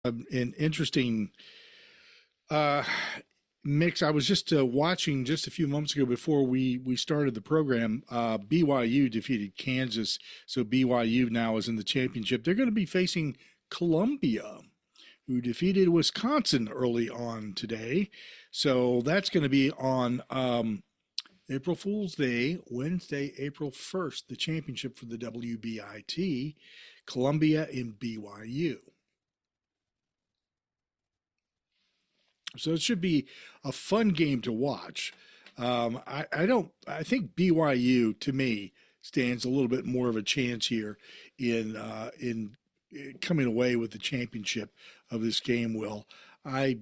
An interesting uh, mix. I was just watching just a few moments ago before we started the program. BYU defeated Kansas, so BYU now is in the championship. They're going to be facing Columbia, who defeated Wisconsin early on today. So that's going to be on April Fool's Day, Wednesday, April 1st, the championship for the WBIT, Columbia and BYU. So it should be a fun game to watch. I don't. I think BYU to me stands a little bit more of a chance here in coming away with the championship of this game. Will I?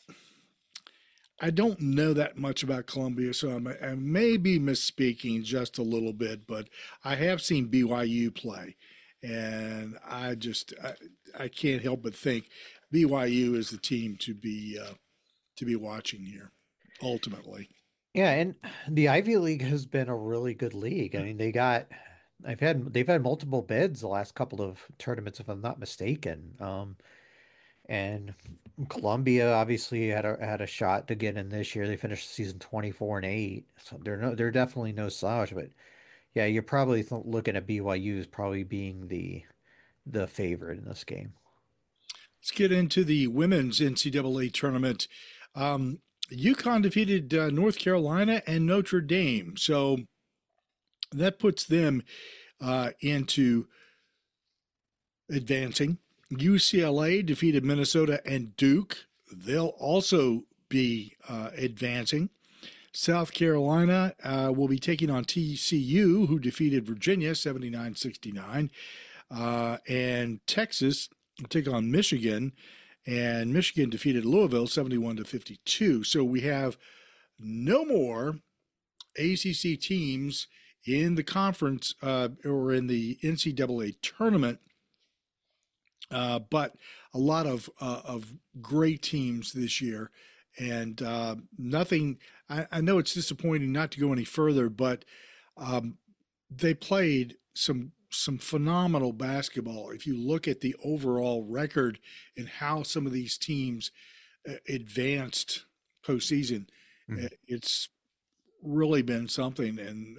I don't know that much about Columbia, so I may be misspeaking just a little bit, but I have seen BYU play, and I can't help but think BYU is the team to be watching here, ultimately. Yeah, and the Ivy League has been a really good league. I mean, they've had multiple bids the last couple of tournaments, if I'm not mistaken. And Columbia obviously had a shot to get in this year. They finished the season 24-8. So they're definitely no slouch, but yeah, you're probably looking at BYU as probably being the favorite in this game. Let's get into the women's NCAA tournament. UConn defeated North Carolina and Notre Dame, so that puts them into advancing. UCLA defeated Minnesota and Duke. They'll also be advancing. South Carolina will be taking on TCU, who defeated Virginia 79-69. And Texas will take on Michigan, and Michigan defeated Louisville 71 to 52. So we have no more ACC teams in the conference or in the NCAA tournament, but a lot of great teams this year. And nothing. I know it's disappointing not to go any further, but um, they played some phenomenal basketball. If you look at the overall record and how some of these teams advanced postseason, Mhm. it's really been something. And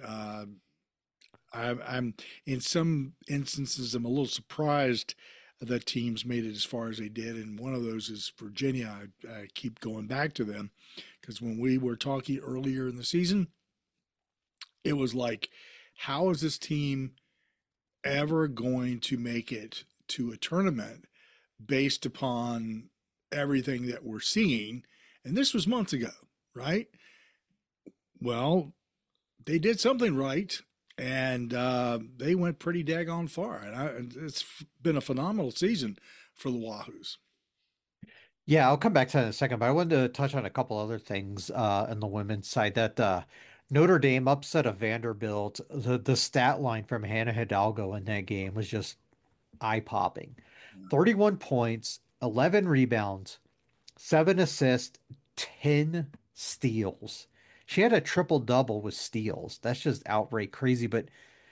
I'm in some instances I'm a little surprised that teams made it as far as they did. And one of those is Virginia. I keep going back to them because when we were talking earlier in the season, it was like, how is this team ever going to make it to a tournament based upon everything that we're seeing? And this was months ago, right? Well, they did something right, and they went pretty daggone far. It's been a phenomenal season for the Wahoos. Yeah, I'll come back to that in a second, but I wanted to touch on a couple other things on the women's side that Notre Dame upset of Vanderbilt. The stat line from Hannah Hidalgo in that game was just eye-popping. 31 points, 11 rebounds, 7 assists, 10 steals. She had a triple double with steals. That's just outright crazy, but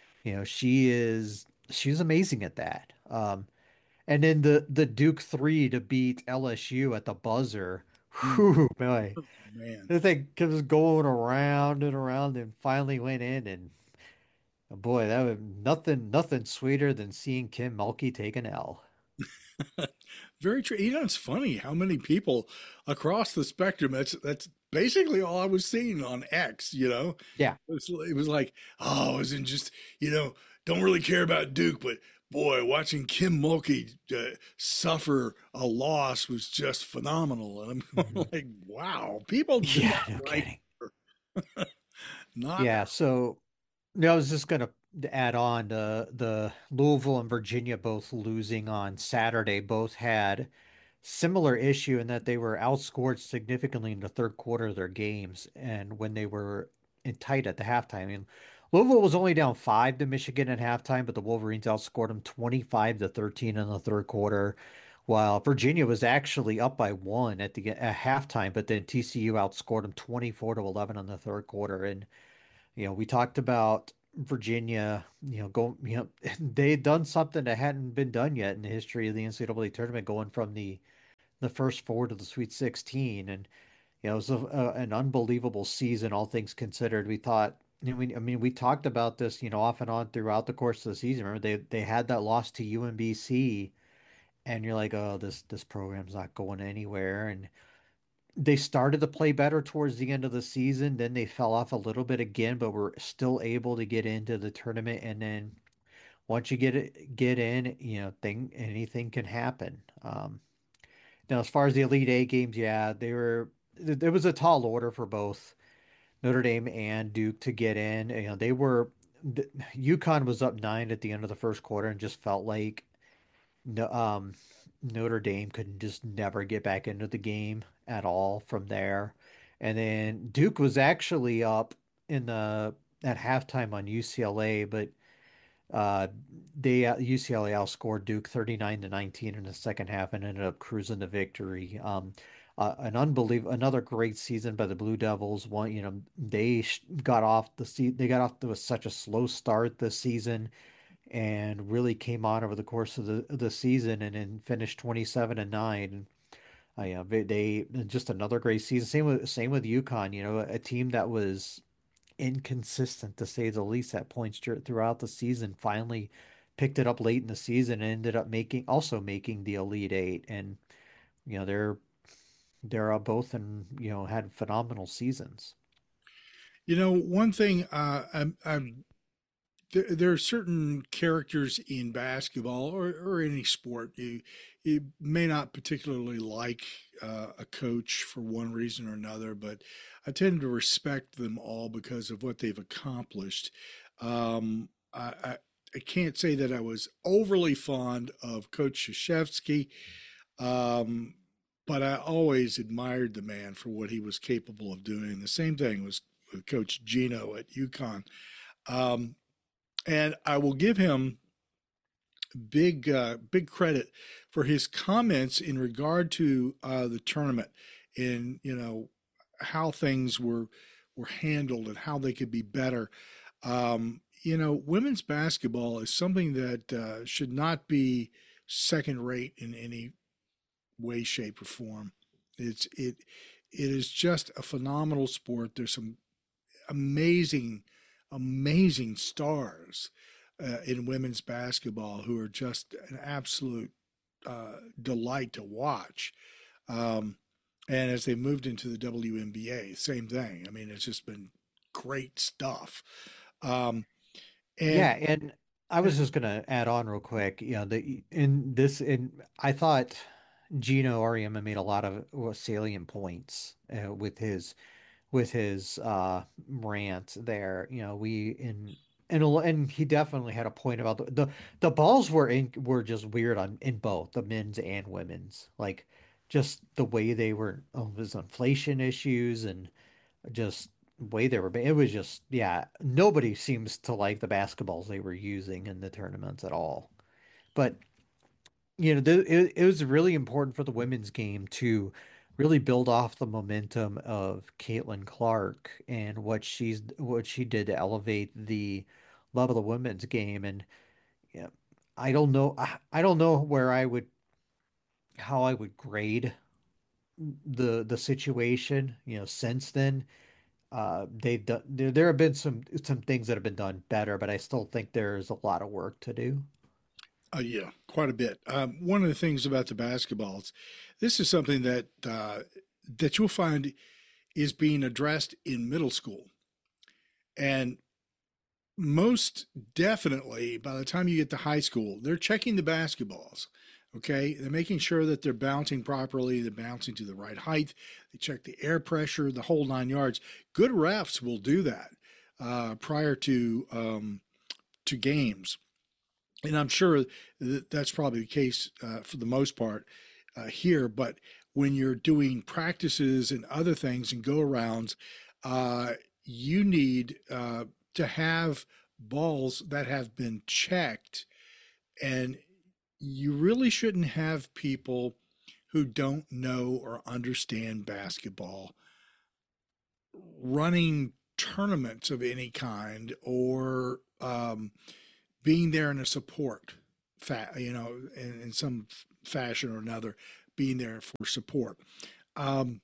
she's amazing at that. And then the Duke three to beat LSU at the buzzer. Mm. Whew, boy. Oh, man. The thing was going around and around and finally went in and boy, that was nothing sweeter than seeing Kim Mulkey take an L. Very true. It's funny how many people across the spectrum. That's basically all I was seeing on X. Yeah. It was like, oh, I wasn't just don't really care about Duke, but boy, watching Kim Mulkey suffer a loss was just phenomenal. And I'm Mhm. going like, wow, people do Yeah, not no like kidding. her. Not Yeah, so no, I was just gonna add on the Louisville and Virginia both losing on Saturday, both had similar issue in that they were outscored significantly in the third quarter of their games and when they were in tight at the halftime. I mean, Louisville was only down 5 to Michigan at halftime, but the Wolverines outscored them 25 to 13 in the third quarter, while Virginia was actually up by 1 at halftime, but then TCU outscored them 24 to 11 in the third quarter. And we talked about Virginia, they had done something that hadn't been done yet in the history of the NCAA tournament, going from the the first four to the Sweet 16, and it was an unbelievable season, all things considered. We thought, I mean, we talked about this, off and on throughout the course of the season. Remember, they had that loss to UMBC, and you're like, oh, this program's not going anywhere. And they started to play better towards the end of the season. Then they fell off a little bit again, but were still able to get into the tournament. And then once you get in, anything can happen. Now, as far as the Elite Eight games, yeah, there was a tall order for both Notre Dame and Duke to get in. UConn was up 9 at the end of the first quarter and just felt like no, Notre Dame could just never get back into the game at all from there. And then Duke was actually up in the at halftime on UCLA, but uh, UCLA outscored Duke 39-19 in the second half and ended up cruising to victory. Another great season by the Blue Devils. They got off to such a slow start this season and really came on over the course of the season and then finished 27-9. They just another great season. Same with UConn. A team that was inconsistent to say the least at points throughout the season finally picked it up late in the season and ended up making the Elite Eight. And you know they're both and had phenomenal seasons. One thing there are certain characters in basketball or any sport you may not particularly like a coach for one reason or another, but I tend to respect them all because of what they've accomplished. I can't say that I was overly fond of Coach Krzyzewski, um, but I always admired the man for what he was capable of doing. The same thing was with Coach Gino at UConn. Um, and I will give him big credit for his comments in regard to the tournament and how things were handled and how they could be better. Women's basketball is something that should not be second rate in any way, shape, or form. It is just a phenomenal sport. There's some amazing, amazing stars in women's basketball who are just an absolute delight to watch. Um, and as they moved into the WNBA, same thing. I mean, it's just been great stuff. Um, Yeah, and and I was just gonna add on real quick. I thought Gino Auriemma made a lot of salient points with his rant there. And he definitely had a point about the balls were just weird in both the men's and women's. Like just the way they were, there's inflation issues and just way they were. It was just, yeah, nobody seems to like the basketballs they were using in the tournaments at all. But it was really important for the women's game to really build off the momentum of Caitlin Clark and what she did to elevate the level of the women's game. And yeah, I don't know how I would grade the situation, since then. There have been some things that have been done better, but I still think there's a lot of work to do. yeah, quite a bit. One of the things about the basketballs, this is something that you'll find is being addressed in middle school. And most definitely by the time you get to high school, they're checking the basketballs. Okay. They're making sure that they're bouncing properly, they're bouncing to the right height. They check the air pressure, the whole 9 yards. Good refs will do that prior to games. And I'm sure that's probably the case for the most part here. But when you're doing practices and other things and go arounds, uh, you need to have balls that have been checked, and you really shouldn't have people who don't know or understand basketball running tournaments of any kind or being there in a support in some fashion or another. being there for support. Um,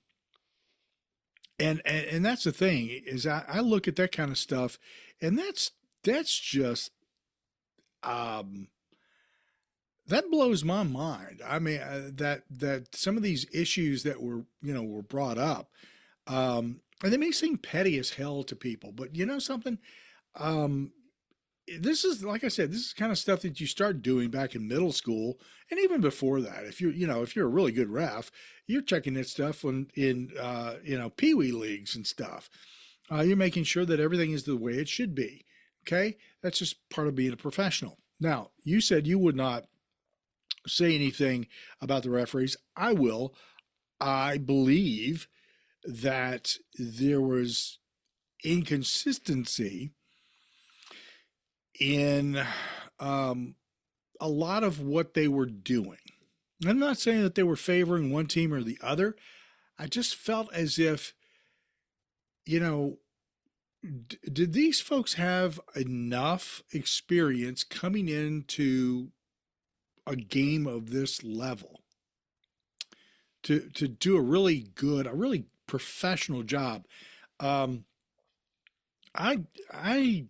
and that's the thing is I look at that kind of stuff, and that's just um, that blows my mind. I mean, that some of these issues that were brought up, and they may seem petty as hell to people, but you know something, um, this is like I said, this is kind of stuff that you start doing back in middle school and even before that. If you're a really good ref, you're checking that stuff in pee wee leagues and stuff. You're making sure that everything is the way it should be. Okay, that's just part of being a professional. Now, you said you would not say anything about the referees. I will. I believe that there was inconsistency in a lot of what they were doing. I'm not saying that they were favoring one team or the other. I just felt as if, you know, did these folks have enough experience coming into a game of this level to do a really professional job? Um, I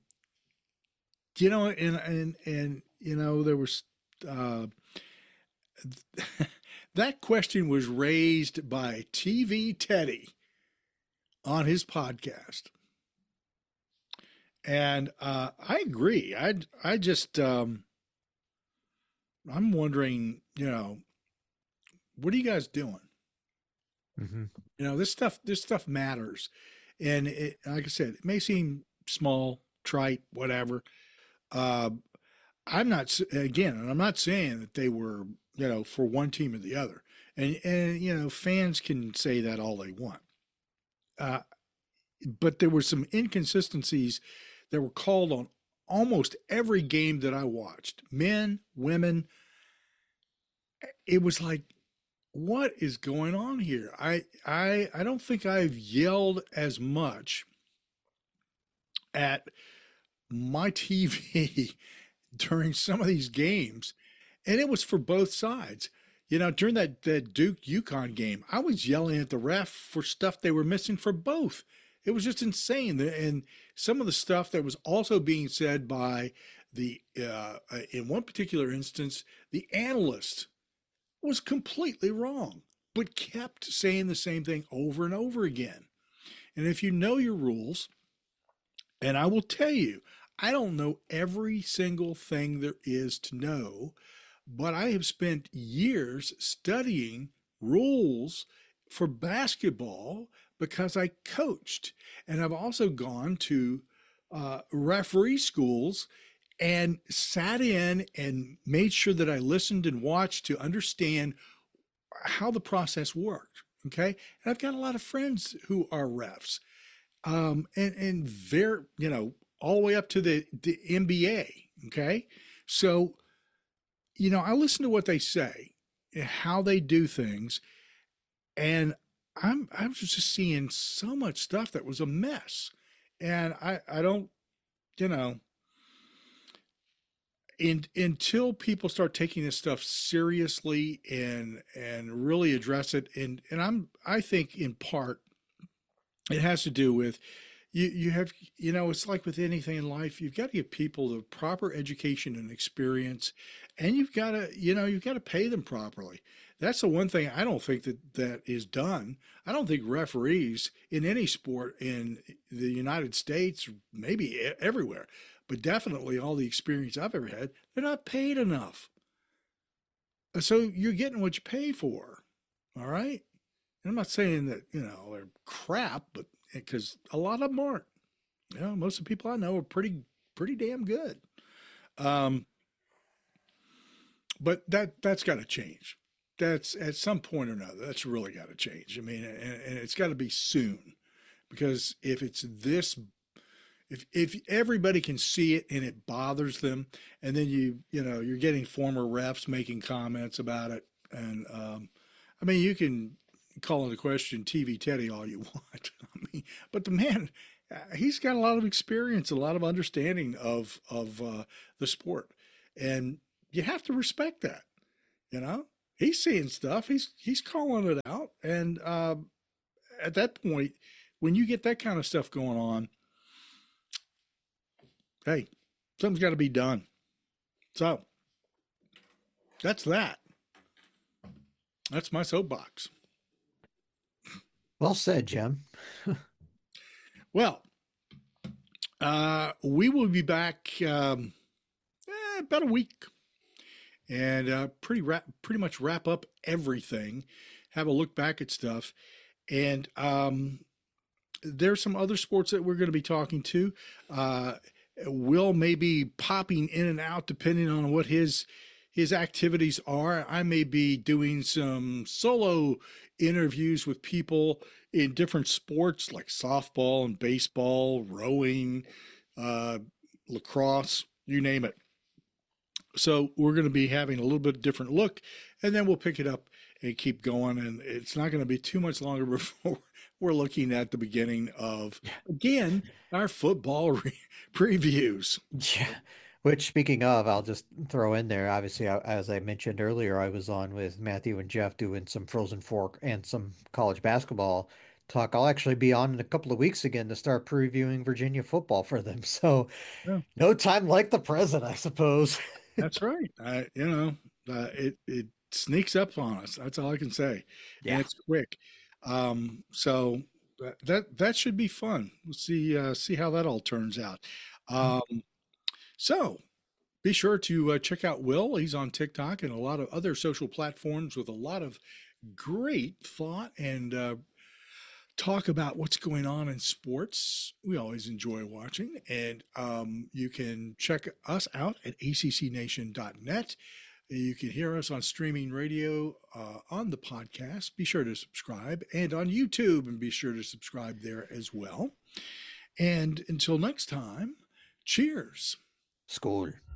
there was uh, that question was raised by TV Teddy on his podcast, and I agree. I just I'm wondering, what are you guys doing? Hmm. This stuff matters, and like I said, it may seem small, trite, whatever. Uh, I'm not saying that they were, for one team or the other. And fans can say that all they want. Uh, but there were some inconsistencies that were called on almost every game that I watched. Men, women, it was like, what is going on here? I don't think I've yelled as much at my TV during some of these games, and it was for both sides. During that Duke UConn game, I was yelling at the ref for stuff they were missing for both. It was just insane. And some of the stuff that was also being said by in one particular instance, the analyst was completely wrong, but kept saying the same thing over and over again. And if you know your rules, and I will tell you, I don't know every single thing there is to know, but I have spent years studying rules for basketball because I coached. And I've also gone to referee schools and sat in and made sure that I listened and watched to understand how the process worked. Okay. And I've got a lot of friends who are refs, and very, all the way up to the NBA. Okay. So, I listen to what they say, how they do things, and I was just seeing so much stuff that was a mess. And I don't, you know, until people start taking this stuff seriously and really address it, and I think in part it has to do with you have, it's like with anything in life, you've got to give people the proper education and experience, and you've got to pay them properly. That's the one thing I don't think that is done. I don't think referees in any sport in the United States, maybe everywhere, but definitely all the experience I've ever had, they're not paid enough. So you're getting what you pay for. All right. And I'm not saying that, they're crap, but because a lot of them aren't. Most of the people I know are pretty damn good. Um, but that's got to change. That's at some point or another. That's really got to change. I mean, and it's got to be soon, because if it's this, if everybody can see it and it bothers them, and then you're getting former refs making comments about it, and I mean, you can call into question TV Teddy all you want. I mean, but the man, he's got a lot of experience, a lot of understanding of the sport, and you have to respect that. You know, he's seeing stuff. He's calling it out, and at that point, when you get that kind of stuff going on, hey, something's got to be done. So that's that. That's my soapbox. Well said, Jim. Well, we will be back about a week and pretty much wrap up everything. Have a look back at stuff, and there's some other sports that we're going to be talking to. Will may be popping in and out depending on what his activities are. I may be doing some solo interviews with people in different sports like softball and baseball, rowing, uh, lacrosse, you name it. So we're going to be having a little bit different look, and then we'll pick it up and keep going. And it's not going to be too much longer before we're looking at the beginning of, again, our football previews. Yeah. Which, speaking of, I'll just throw in there. Obviously, as I mentioned earlier, I was on with Matthew and Jeff doing some Frozen Fork and some college basketball talk. I'll actually be on in a couple of weeks again to start previewing Virginia football for them. So, Yeah, no time like the present, I suppose. that's right. It sneaks up on us. That's all I can say, and Yeah. it's quick. So that should be fun. We'll see how that all turns out. Um, so be sure to check out Will. He's on TikTok and a lot of other social platforms with a lot of great thought and talk about what's going on in sports. We always enjoy watching. And you can check us out at accnation.net. You can hear us on streaming radio on the podcast. Be sure to subscribe, and on YouTube, and be sure to subscribe there as well. And until next time, cheers. School.